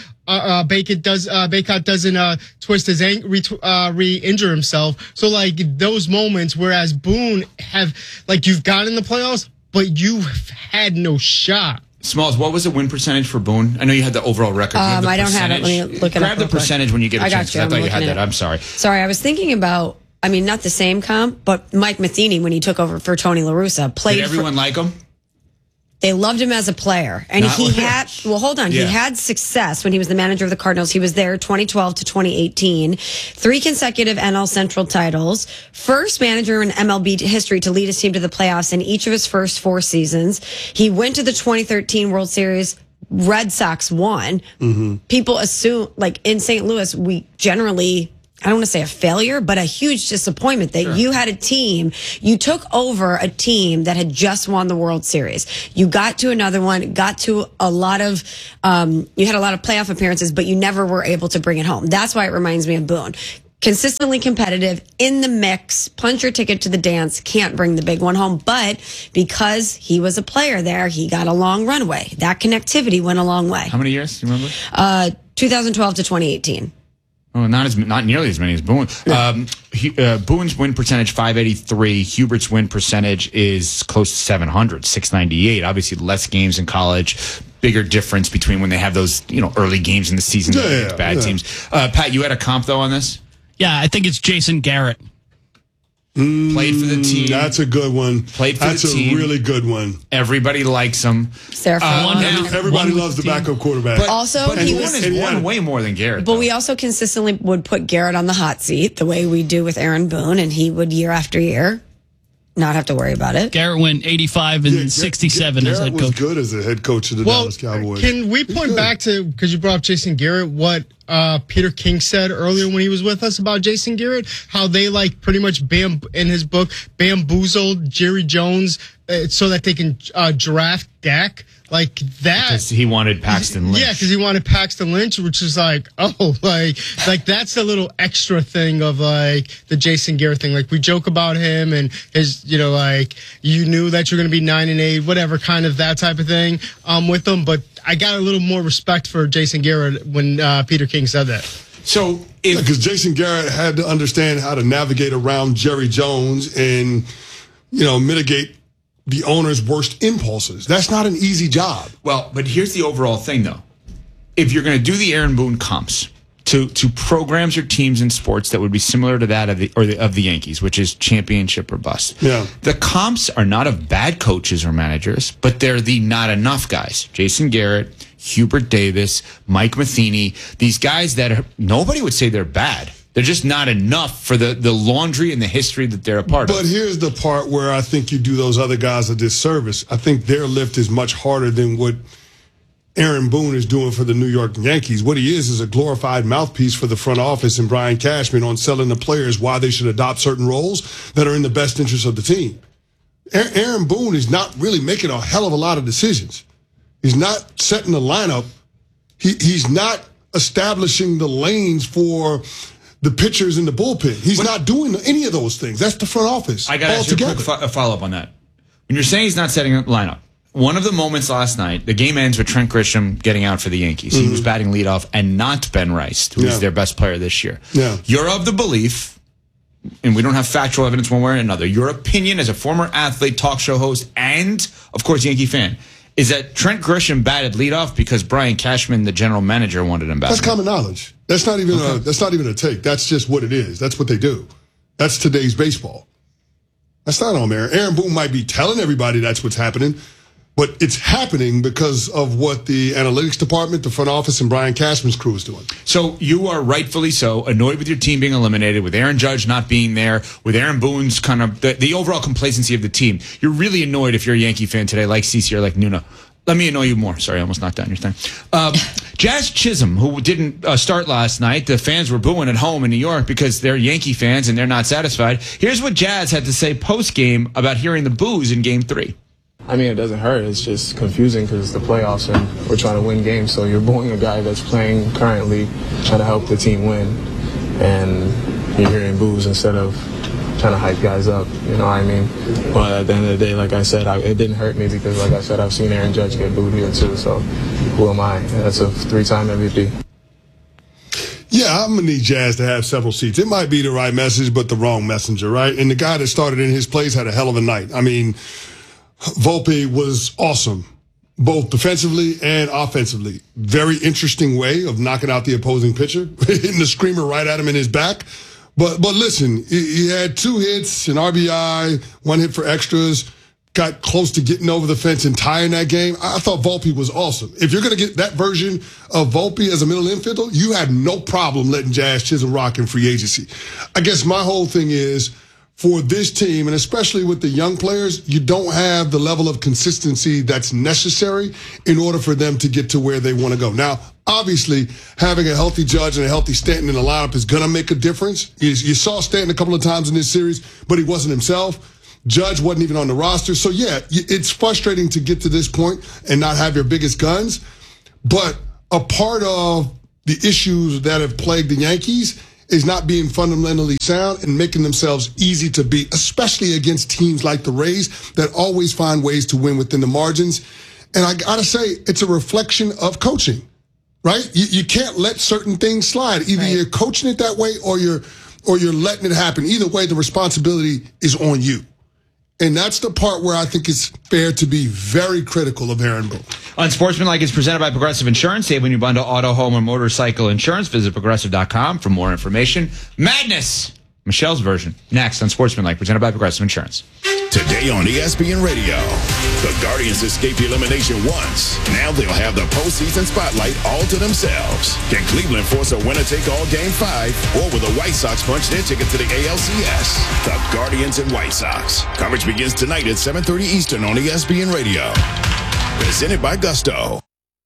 Bacot doesn't twist his ankle, re-injure himself. So those moments, whereas Boone you've gotten in the playoffs, but you had no shot. Smalls, what was the win percentage for Boone? I know you had the overall record. I don't have it. Let me look it up. Grab the percentage when you get a chance. I thought you had that. I'm sorry. Sorry, I was thinking about, not the same comp, but Mike Matheny, when he took over for Tony La Russa, played. Did everyone like him? They loved him as a player. And he had success when he was the manager of the Cardinals. He was there 2012 to 2018. 3 consecutive NL Central titles. First manager in MLB history to lead his team to the playoffs in each of his first 4 seasons. He went to the 2013 World Series. Red Sox won. Mm-hmm. People assume, in St. Louis, we generally... I don't want to say a failure, but a huge disappointment that you had a team, you took over a team that had just won the World Series. You got to another one, got to a lot of, you had a lot of playoff appearances, but you never were able to bring it home. That's why it reminds me of Boone. Consistently competitive, in the mix, punch your ticket to the dance, can't bring the big one home. But because he was a player there, he got a long runway. That connectivity went a long way. How many years? Do you remember? 2012 to 2018. Oh, not nearly as many as Boone. Yeah. Boone's win percentage 583. Hubert's win percentage is close to 700, 698. Obviously, less games in college. Bigger difference between when they have those early games in the season against bad teams. Pat, you had a comp though on this? Yeah, I think it's Jason Garrett. Played for the team. That's a good one. Played for the team. That's a really good one. Everybody likes him. Everybody loves the backup quarterback. But he won way more than Garrett. But we also consistently would put Garrett on the hot seat the way we do with Aaron Boone, and he would year after year not have to worry about it. Garrett went 85 and 67 as head coach. Garrett was good as a head coach of the Dallas Cowboys. Can we point back to, because you brought up Jason Garrett, what Peter King said earlier when he was with us about Jason Garrett, how they pretty much in his book bamboozled Jerry Jones so that they can draft Dak like that. Because he wanted Paxton Lynch. Yeah, because he wanted Paxton Lynch, which is like that's a little extra thing of the Jason Garrett thing. We joke about him and his, you knew that you're going to be 9-8, whatever, kind of that type of thing with him. But I got a little more respect for Jason Garrett when Peter King said that. So, because Jason Garrett had to understand how to navigate around Jerry Jones and, mitigate the owner's worst impulses. That's not an easy job. Well, but here's the overall thing, though. If you're going to do the Aaron Boone comps to programs or teams in sports that would be similar to that of the Yankees, which is championship or bust. Yeah. The comps are not of bad coaches or managers, but they're the not enough guys. Jason Garrett, Hubert Davis, Mike Matheny, these guys that nobody would say they're bad. They're just not enough for the laundry and the history that they're a part of. But here's the part where I think you do those other guys a disservice. I think their lift is much harder than what Aaron Boone is doing for the New York Yankees. What he is a glorified mouthpiece for the front office and Brian Cashman on selling the players why they should adopt certain roles that are in the best interest of the team. Aaron Boone is not really making a hell of a lot of decisions. He's not setting the lineup. He's not establishing the lanes for the pitchers in the bullpen. He's not doing any of those things. That's the front office. I got to ask you a quick follow-up on that. When you're saying he's not setting a lineup, one of the moments last night, the game ends with Trent Grisham getting out for the Yankees. Mm-hmm. He was batting leadoff and not Ben Rice, who is their best player this year. Yeah. You're of the belief, and we don't have factual evidence one way or another, your opinion as a former athlete, talk show host, and, of course, Yankee fan, is that Trent Grisham batted leadoff because Brian Cashman, the general manager, wanted him back. That's common knowledge. That's not even a take. That's just what it is. That's what they do. That's today's baseball. That's not on there. Aaron Boone might be telling everybody that's what's happening, but it's happening because of what the analytics department, the front office, and Brian Cashman's crew is doing. So you are rightfully so annoyed with your team being eliminated, with Aaron Judge not being there, with Aaron Boone's kind of the overall complacency of the team. You're really annoyed if you're a Yankee fan today, like CeCe or like Nuna. Let me annoy you more. Sorry, I almost knocked down your thing. Jazz Chisholm, who didn't start last night, the fans were booing at home in New York because they're Yankee fans and they're not satisfied. Here's what Jazz had to say post-game about hearing the boos in Game 3. I mean, it doesn't hurt. It's just confusing because it's the playoffs and we're trying to win games. So you're booing a guy that's playing currently, trying to help the team win. And you're hearing boos instead of trying to hype guys up, you know what I mean? But at the end of the day, like I said, it didn't hurt me because, like I said, I've seen Aaron Judge get booed here too, so who am I? That's a 3-time MVP. Yeah, I'm going to need Jazz to have several seats. It might be the right message, but the wrong messenger, right? And the guy that started in his place had a hell of a night. I mean, Volpe was awesome. both defensively and offensively. Very interesting way of knocking out the opposing pitcher, hitting the screamer right at him in his back. But listen, he had 2 hits, an RBI, 1 hit for extras, got close to getting over the fence and tying that game. I thought Volpe was awesome. If you're going to get that version of Volpe as a middle infielder, you have no problem letting Jazz Chisholm rock in free agency. I guess my whole thing is, for this team, and especially with the young players, you don't have the level of consistency that's necessary in order for them to get to where they want to go. Now, obviously, having a healthy Judge and a healthy Stanton in the lineup is going to make a difference. You saw Stanton a couple of times in this series, but he wasn't himself. Judge wasn't even on the roster. So, yeah, it's frustrating to get to this point and not have your biggest guns. But a part of the issues that have plagued the Yankees is not being fundamentally sound and making themselves easy to beat, especially against teams like the Rays that always find ways to win within the margins. And I got to say, it's a reflection of coaching, right? You can't let certain things slide. Either you're coaching it that way or you're letting it happen. Either way, the responsibility is on you. And that's the part where I think it's fair to be very critical of Aaron Boone. Unsportsmanlike is presented by Progressive Insurance. Save when you bundle auto, home, or motorcycle insurance. Visit Progressive.com for more information. Madness! Michelle's version. Next on Sportsmanlike, presented by Progressive Insurance. Today on ESPN Radio, the Guardians escaped elimination once. Now they'll have the postseason spotlight all to themselves. Can Cleveland force a winner-take-all Game 5? Or will the White Sox punch their ticket to the ALCS? The Guardians and White Sox. Coverage begins tonight at 7:30 Eastern on ESPN Radio. Presented by Gusto.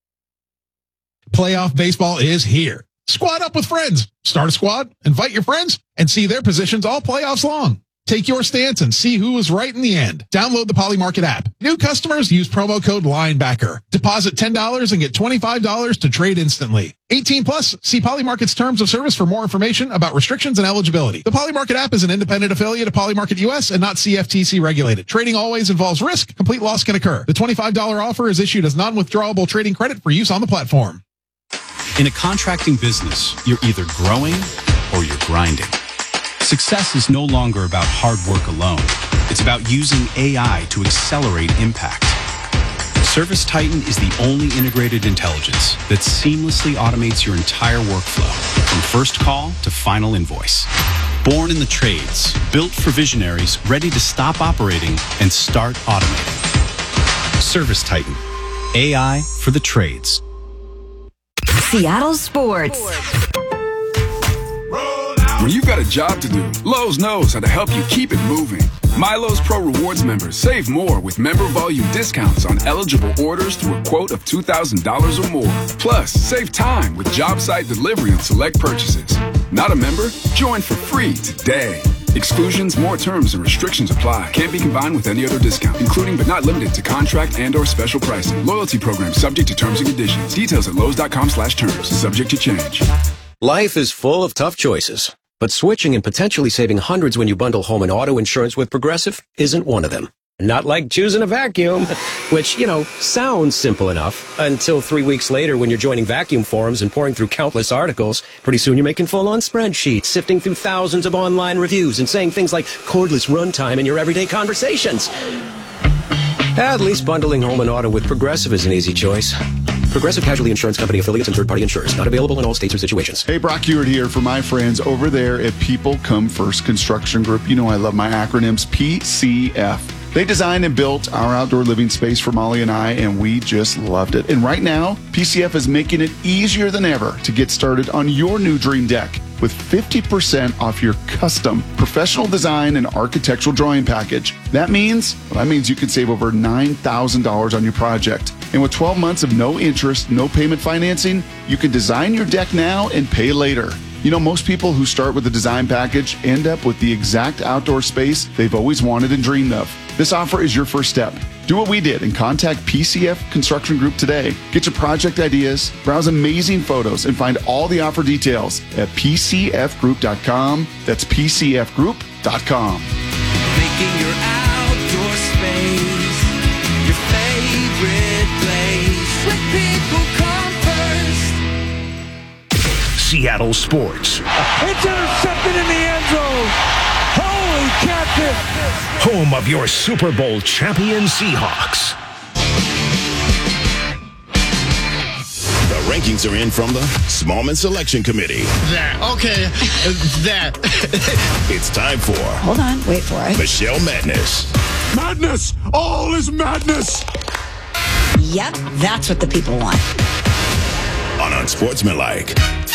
Playoff baseball is here. Squad up with friends. Start a squad, invite your friends, and see their positions all playoffs long. Take your stance and see who is right in the end. Download the Polymarket app. New customers use promo code LINEBACKER. Deposit $10 and get $25 to trade instantly. 18 plus. See Polymarket's terms of service for more information about restrictions and eligibility. The Polymarket app is an independent affiliate of Polymarket US and not CFTC regulated. Trading always involves risk. Complete loss can occur. The $25 offer is issued as non-withdrawable trading credit for use on the platform. In a contracting business, you're either growing or you're grinding. Success is no longer about hard work alone. It's about using AI to accelerate impact. ServiceTitan is the only integrated intelligence that seamlessly automates your entire workflow, from first call to final invoice. Born in the trades, built for visionaries ready to stop operating and start automating. ServiceTitan, AI for the trades. Seattle Sports. When you've got a job to do, Lowe's knows how to help you keep it moving. MyLowe's Pro Rewards members save more with member volume discounts on eligible orders through a quote of $2,000 or more. Plus, save time with job site delivery on select purchases. Not a member? Join for free today. Exclusions, more terms, and restrictions apply. Can't be combined with any other discount, including but not limited to contract and or special pricing. Loyalty program subject to terms and conditions. Details at Lowe's.com/terms. Subject to change. Life is full of tough choices, but switching and potentially saving hundreds when you bundle home and auto insurance with Progressive isn't one of them. Not like choosing a vacuum, which, sounds simple enough until 3 weeks later when you're joining vacuum forums and pouring through countless articles. Pretty soon you're making full-on spreadsheets, sifting through thousands of online reviews and saying things like cordless runtime in your everyday conversations. At least bundling home and auto with Progressive is an easy choice. Progressive Casualty Insurance Company affiliates and third-party insurers. Not available in all states or situations. Hey, Brock Ewart here for my friends over there at People Come First Construction Group. You know I love my acronyms, PCF. They designed and built our outdoor living space for Molly and I, and we just loved it. And right now, PCF is making it easier than ever to get started on your new dream deck with 50% off your custom professional design and architectural drawing package. That means you can save over $9,000 on your project. And with 12 months of no interest, no payment financing, you can design your deck now and pay later. Most people who start with a design package end up with the exact outdoor space they've always wanted and dreamed of. This offer is your first step. Do what we did and contact PCF Construction Group today. Get your project ideas, browse amazing photos, and find all the offer details at PCFgroup.com. That's PCFgroup.com. Making your outdoor space your favorite place. With People Come First. Seattle Sports. It's intercepted in the end zone. Holy catfish. Home of your Super Bowl champion Seahawks. rankings are in from the Smallman Selection Committee. It's time for... Hold on, wait for it. Michelle Madness. Madness! All is madness! Yep, that's what the people want. On Unsportsmanlike.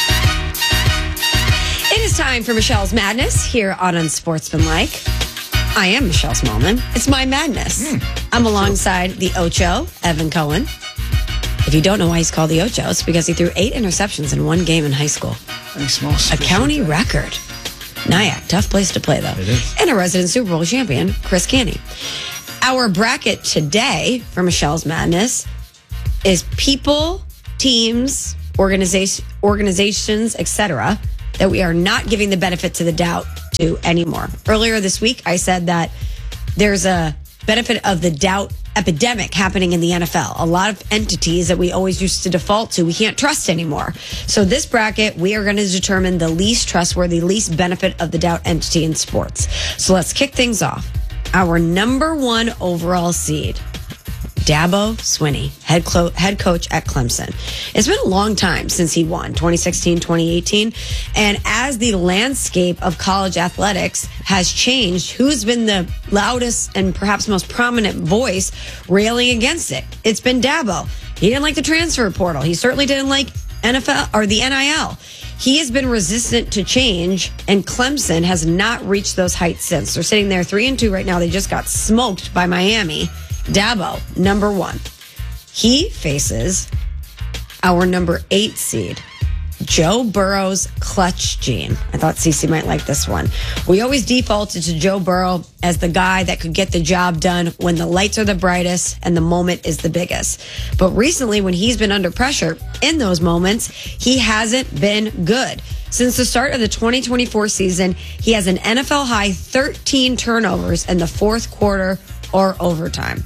It is time for Michelle's Madness here on Unsportsmanlike. I am Michelle Smallman. It's my madness. I'm alongside the Ocho, Evan Cohen. If you don't know why he's called the Ocho, it's because he threw 8 interceptions in one game in high school. A county record. Nyack, tough place to play, though. It is. And a resident Super Bowl champion, Chris Canny. Our bracket today for Michelle's Madness is people, teams, organizations, etc., that we are not giving the benefit to the doubt to anymore. Earlier this week, I said that there's a benefit of the doubt epidemic happening in the NFL. A lot of entities that we always used to default to, we can't trust anymore. So this bracket, we are going to determine the least trustworthy, least benefit of the doubt entity in sports. So let's kick things off. Our number 1 overall seed, Dabo Swinney, head coach at Clemson. It's been a long time since he won, 2016, 2018. And as the landscape of college athletics has changed, who's been the loudest and perhaps most prominent voice railing against it? It's been Dabo. He didn't like the transfer portal. He certainly didn't like NFL or the NIL. He has been resistant to change, and Clemson has not reached those heights since. They're sitting there 3-2 right now. They just got smoked by Miami. Dabo, number 1. He faces our number 8 seed, Joe Burrow's clutch gene. I thought Cece might like this one. We always defaulted to Joe Burrow as the guy that could get the job done when the lights are the brightest and the moment is the biggest. But recently, when he's been under pressure in those moments, he hasn't been good. Since the start of the 2024 season, he has an NFL high 13 turnovers in the fourth quarter or overtime.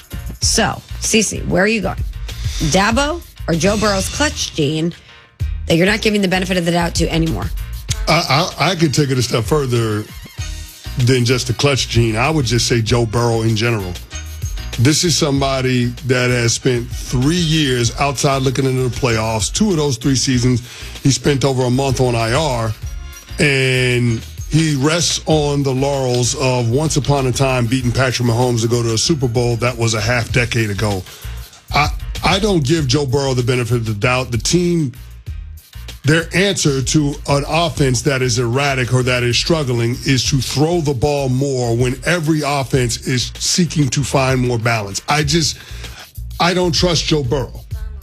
So, Cece, where are you going? Dabo or Joe Burrow's clutch gene that you're not giving the benefit of the doubt to anymore? I could take it a step further than just the clutch gene. I would just say Joe Burrow in general. This is somebody that has spent 3 years outside looking into the playoffs. 2 of those 3 seasons, he spent over a month on IR. And he rests on the laurels of once upon a time beating Patrick Mahomes to go to a Super Bowl that was a half decade ago. I don't give Joe Burrow the benefit of the doubt. The team, their answer to an offense that is erratic or that is struggling is to throw the ball more when every offense is seeking to find more balance. I don't trust Joe Burrow.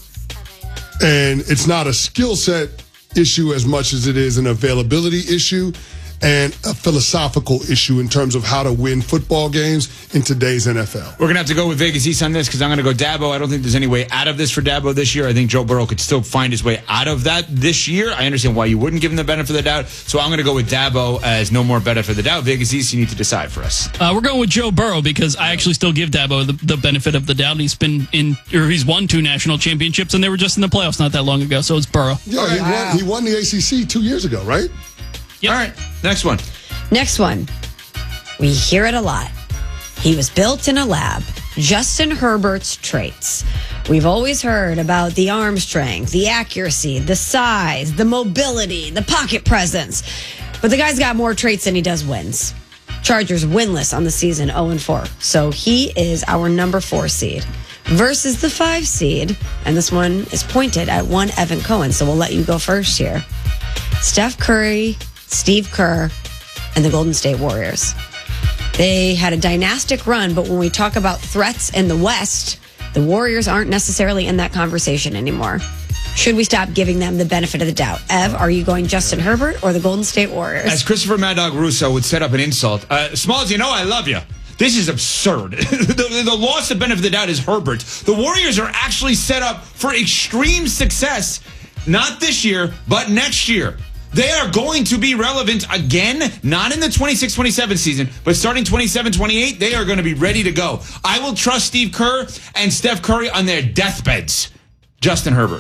And it's not a skill set issue as much as it is an availability issue and a philosophical issue in terms of how to win football games in today's NFL. We're going to have to go with Vegas East on this because I'm going to go Dabo. I don't think there's any way out of this for Dabo this year. I think Joe Burrow could still find his way out of that this year. I understand why you wouldn't give him the benefit of the doubt. So I'm going to go with Dabo as no more benefit of the doubt. Vegas East, you need to decide for us. We're going with Joe Burrow because I actually still give Dabo the benefit of the doubt. He's won 2 national championships, and they were just in the playoffs not that long ago. So it's Burrow. Yeah, he won the ACC 2 years ago, right? Yep. All right, next one. Next one. We hear it a lot. He was built in a lab. Justin Herbert's traits. We've always heard about the arm strength, the accuracy, the size, the mobility, the pocket presence. But the guy's got more traits than he does wins. Chargers winless on the season, 0-4. So he is our number 4 seed versus the 5 seed. And this one is pointed at one Evan Cohen. So we'll let you go first here. Steph Curry, Steve Kerr, and the Golden State Warriors. They had a dynastic run, but when we talk about threats in the West, the Warriors aren't necessarily in that conversation anymore. Should we stop giving them the benefit of the doubt? Ev, are you going Justin Herbert or the Golden State Warriors? As Christopher Mad Dog Russo would set up an insult, Smalls, you know I love you. This is absurd. The loss of benefit of the doubt is Herbert. The Warriors are actually set up for extreme success, not this year, but next year. They are going to be relevant again, not in the 26-27 season, but starting 27-28, they are going to be ready to go. I will trust Steve Kerr and Steph Curry on their deathbeds. Justin Herbert.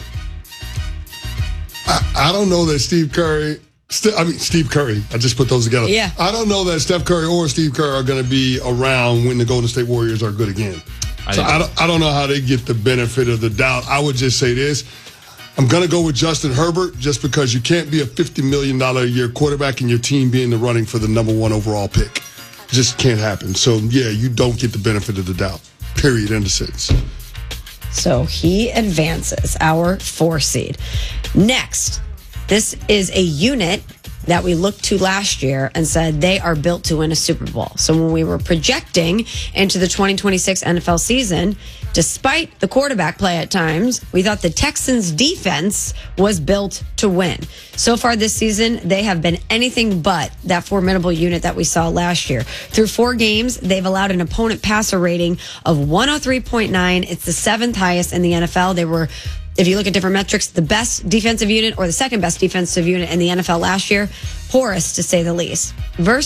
I don't know that Steve Curry, I just put those together. Yeah. I don't know that Steph Curry or Steve Kerr are going to be around when the Golden State Warriors are good again. I don't know how they get the benefit of the doubt. I would just say this. I'm going to go with Justin Herbert just because you can't be a $50 million a year quarterback and your team be in the running for the number 1 overall pick. It just can't happen. So, yeah, you don't get the benefit of the doubt. Period. End of sentence. So he advances, our 4 seed. Next, this is a unit that we looked to last year and said they are built to win a Super Bowl. So when we were projecting into the 2026 NFL season, despite the quarterback play at times, we thought the Texans defense was built to win. So far this season, they have been anything but that formidable unit that we saw last year. Through 4 games, they've allowed an opponent passer rating of 103.9. It's the 7th highest in the NFL. They were, if you look at different metrics, the best defensive unit or the second best defensive unit in the NFL last year. Porous, to say the least. Versus